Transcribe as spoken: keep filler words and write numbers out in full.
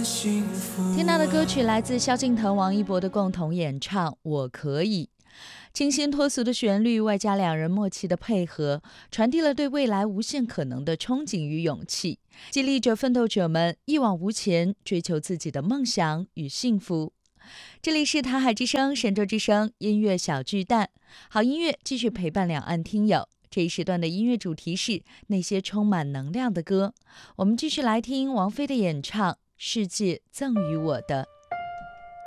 听到的歌曲来自萧敬腾、王一博的共同演唱《我可以》，清新脱俗的旋律外加两人默契的配合，传递了对未来无限可能的憧憬与勇气，激励着奋斗者们一往无前，追求自己的梦想与幸福。这里是台海之声、神州之声音乐小巨蛋，好音乐继续陪伴两岸听友。这一时段的音乐主题是那些充满能量的歌，我们继续来听王菲的演唱《世界赠予我的》。